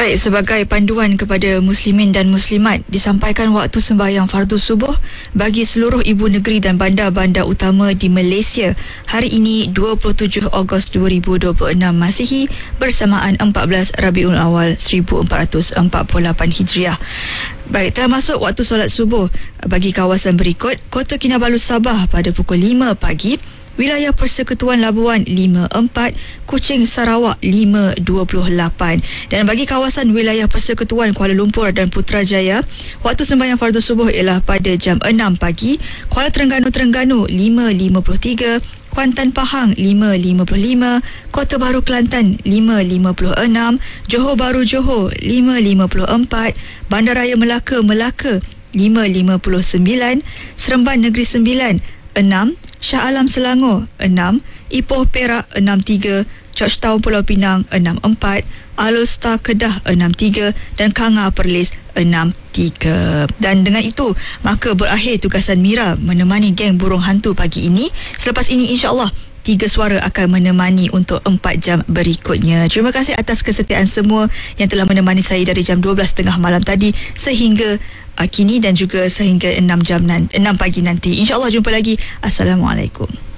Baik, sebagai panduan kepada muslimin dan muslimat, disampaikan waktu sembahyang fardu subuh bagi seluruh ibu negeri dan bandar-bandar utama di Malaysia hari ini 27 Ogos 2026 Masihi bersamaan 14 Rabiul Awal 1448 Hijriah. Baik, telah masuk waktu solat subuh bagi kawasan berikut: Kota Kinabalu Sabah pada pukul 5 pagi, Wilayah Persekutuan Labuan 5.4, Kuching Sarawak 5.28, dan bagi kawasan wilayah Persekutuan Kuala Lumpur dan Putrajaya, waktu sembahyang fardu subuh ialah pada jam 6 pagi, Kuala Terengganu 5.53, Kuantan Pahang 5.55, Kota Baru Kelantan 5.56, Johor Bahru Johor 5.54, Bandaraya Melaka 5.59, Seremban Negeri Sembilan 6, Shah Alam Selangor 6, Ipoh Perak 63, Georgetown Pulau Pinang 64, Alor Star Kedah 63 dan Kanga Perlis 63. Dan dengan itu maka berakhir tugasan Mira menemani geng burung hantu pagi ini. Selepas ini insya-Allah 3 suara akan menemani untuk 4 jam berikutnya. Terima kasih atas kesetiaan semua yang telah menemani saya dari jam 12.30 malam tadi sehingga kini dan juga sehingga 6 pagi nanti. InsyaAllah jumpa lagi. Assalamualaikum.